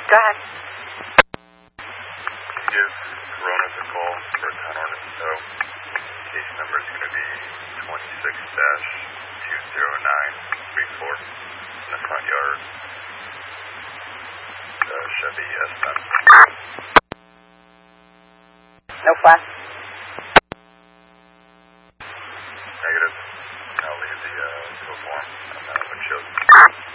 Go ahead. Give Coronas a call for a 10 Hornet tow. Case number is going to be 26-20934 in the front yard. Chevy S10. No flash.